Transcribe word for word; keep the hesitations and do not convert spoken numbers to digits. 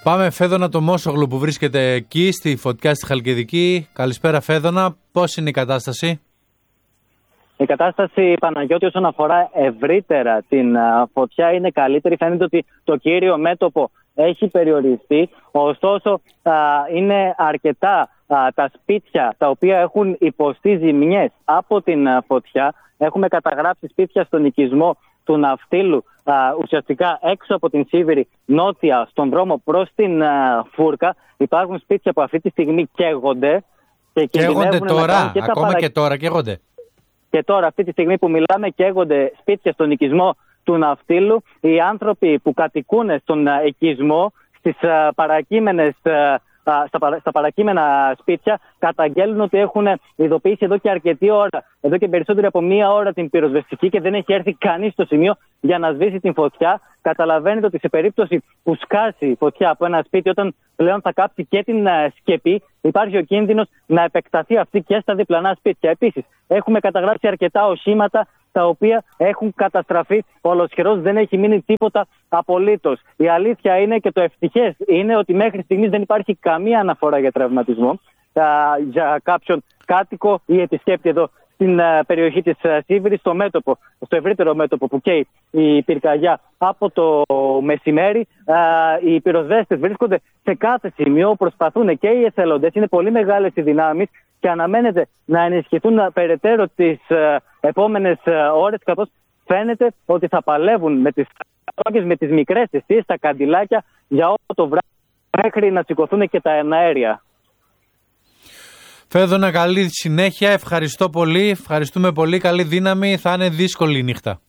Πάμε Φέδωνα το Μόσογλου που βρίσκεται εκεί στη φωτιά στη Χαλκιδική. Καλησπέρα Φέδωνα, πώς είναι η κατάσταση? Η κατάσταση, Παναγιώτη, όσον αφορά ευρύτερα την α, φωτιά είναι καλύτερη. Φαίνεται ότι το κύριο μέτωπο έχει περιοριστεί. Ωστόσο, α, είναι αρκετά α, τα σπίτια τα οποία έχουν υποστεί ζημιές από την α, φωτιά. Έχουμε καταγράψει σπίτια στον οικισμό του Ναυτίλου, α, ουσιαστικά έξω από την Σίβηρη, νότια στον δρόμο προς την α, Φούρκα. Υπάρχουν σπίτια που αυτή τη στιγμή καίγονται. Και καίγονται τώρα, και ακόμα παρα... και τώρα καίγονται. Και τώρα, αυτή τη στιγμή που μιλάμε, καίγονται σπίτια στον οικισμό του Ναυτίλου. Οι άνθρωποι που κατοικούν στον οικισμό, στις παρακείμενες, στα, παρα, στα παρακείμενα σπίτια, καταγγέλνουν ότι έχουν ειδοποιήσει εδώ και αρκετή ώρα, εδώ και περισσότερη από μία ώρα την πυροσβεστική και δεν έχει έρθει κανείς στο σημείο για να σβήσει την φωτιά. Καταλαβαίνετε ότι σε περίπτωση που σκάσει η φωτιά από ένα σπίτι, όταν πλέον θα κάψει και την σκεπή, υπάρχει ο κίνδυνος να επεκταθεί αυτή και στα διπλανά σπίτια. Επίσης, έχουμε καταγράψει αρκετά οχήματα τα οποία έχουν καταστραφεί ολοσχερώς, δεν έχει μείνει τίποτα απολύτως. Η αλήθεια είναι και το ευτυχές είναι ότι μέχρι στιγμής δεν υπάρχει καμία αναφορά για τραυματισμό για κάποιον κάτοικο ή επισκέπτη εδώ στην περιοχή της Σίβηρης, στο μέτωπο, στο ευρύτερο μέτωπο που καίει η πυρκαγιά από το μεσημέρι. Οι πυροσβέστες βρίσκονται σε κάθε σημείο, προσπαθούν και οι εθελοντές, είναι πολύ μεγάλες οι δυνάμεις και αναμένεται να ενισχυθούν περαιτέρω τις επόμενες ώρες, καθώς φαίνεται ότι θα παλεύουν με τις, με τις μικρές αιστείες, τα καντιλάκια για όλο το βράδυ μέχρι να σηκωθούν και τα εναέρια. Φέδωνα, καλή συνέχεια, ευχαριστώ πολύ, ευχαριστούμε πολύ, καλή δύναμη, θα είναι δύσκολη η νύχτα.